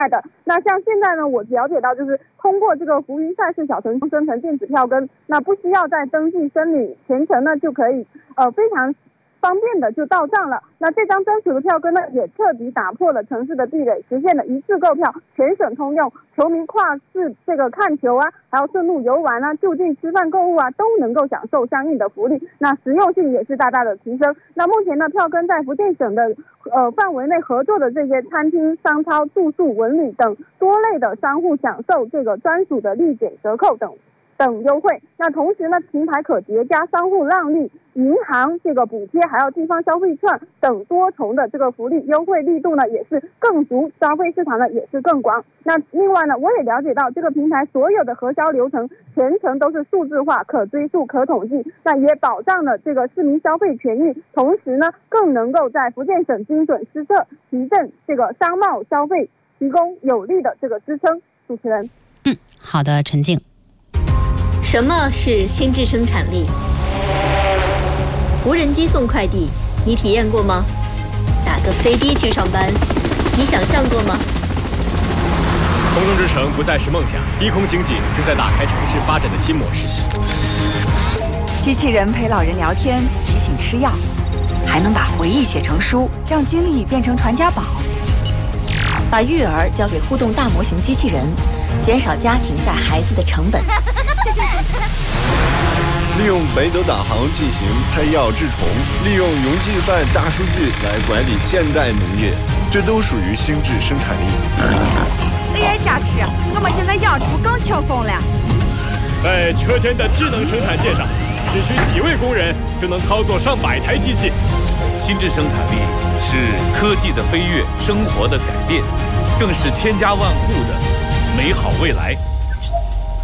的。那像现在呢，我了解到就是通过这个浮云赛事小程序生成电子票根，那不需要再登记申领，全程呢就可以非常方便的就到账了。那这张专属的票根呢，也彻底打破了城市的壁垒，实现了一次购票，全省通用，球迷跨市这个看球啊，还有顺路游玩啊，就近吃饭购物啊，都能够享受相应的福利。那实用性也是大大的提升。那目前呢，票根在福建省的范围内合作的这些餐厅、商超、住宿、文旅等多类的商户享受这个专属的立减折扣等优惠。那同时呢，平台可叠加商户让利、银行这个补贴，还有地方消费券等多重的这个福利优惠力度呢，也是更足，消费市场呢也是更广。那另外呢，我也了解到这个平台所有的核销流程全程都是数字化、可追溯、可统计，那也保障了这个市民消费权益，同时呢，更能够在福建省精准施策，提振这个商贸消费，提供有力的这个支撑。主持人， 好的，陈静。 什么是心智生产力？无人机送快递，你体验过吗？打个飞的去上班，你想象过吗？ 空中之城不再是梦想，低空经济正在打开城市发展的新模式。 机器人陪老人聊天，提醒吃药，还能把回忆写成书，让经历变成传家宝。 把育儿交给互动大模型机器人，减少家庭带孩子的成本。 利用北斗导航进行拍药治虫，利用云计算大数据来管理现代农业，这都属于心智生产力。 AI 加持，我们现在养猪更轻松了。 在车间的智能生产线上，只需几位工人就能操作上百台机器。 心智生产力是科技的飞跃，生活的改变，更是千家万户的美好未来。